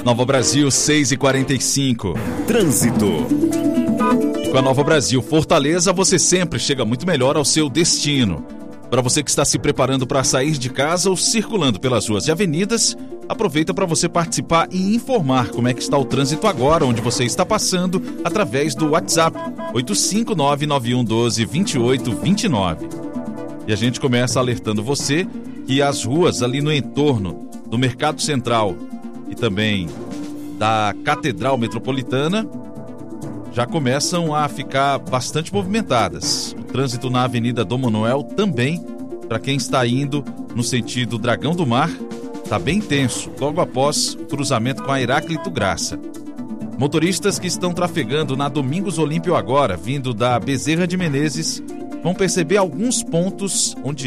Nova Brasil 6h45. Trânsito. Com a Nova Brasil Fortaleza, você sempre chega muito melhor ao seu destino. Para você que está se preparando para sair de casa ou circulando pelas ruas e avenidas, aproveita para você participar e informar como é que está o trânsito agora, onde você está passando, através do WhatsApp 85991122829. E a gente começa alertando você que as ruas ali no entorno do Mercado Central e também da Catedral Metropolitana já começam a ficar bastante movimentadas. O trânsito na Avenida Dom Manuel também, para quem está indo no sentido Dragão do Mar, está bem tenso, logo após o cruzamento com a Heráclito Graça. Motoristas que estão trafegando na Domingos Olímpio agora, vindo da Bezerra de Menezes, vão perceber alguns pontos onde